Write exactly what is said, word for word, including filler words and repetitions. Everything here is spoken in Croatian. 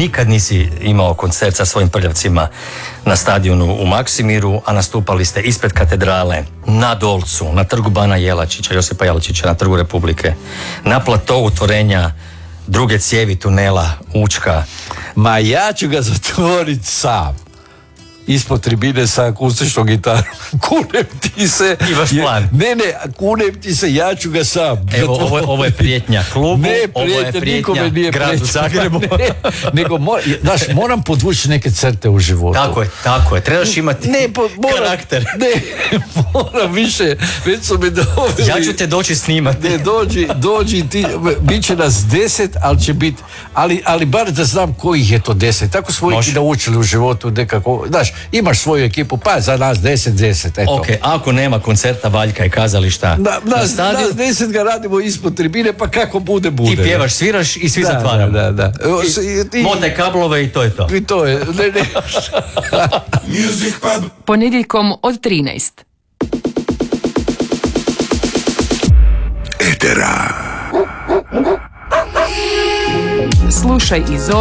nikad nisi imao koncert sa svojim prljavcima na stadionu u Maksimiru, a nastupali ste ispred katedrale, na Dolcu, na trgu Bana Jelačića, Josipa Jelačića, na trgu Republike, na platovu tvorenja druge cijevi tunela Učka. Ma ja ću ga zatvoriti sam. Ispod tribine sa akustičnom gitarom. Kunem ti se. Imaš plan. Ne, ne, kunem ti se, ja ću ga sam. Evo, ovo, ovo je prijetnja klubu, ne, ovo je prijetnja nije gradu prijetnja, Zagrebu. Ne, nego, mora, znaš, moram podvući neke crte u životu. Tako je, tako je. Trebaš imati ne, po, moram, karakter. Ne, moram više. Već su mi doveli. Ja ću te doći snimati. Ne, dođi, dođi ti. Bit će nas deset, ali će biti, ali, ali bar da znam kojih je to deset. Tako smo ih naučili u životu nekako. Znaš, imaš svoju ekipu, pa za nas deset, deset, eto. Ok, ako nema koncerta Valjka i kazališta na, na, nas, stadion... Nas deset ga radimo ispod tribine, pa kako bude, bude. Ti pjevaš, sviraš i svi da, zatvaramo. Da, da, da. I, I, motaj kablove i to je to. I to je, ne, ne. Ponedjeljkom od trinaest. Etera. Slušaj iz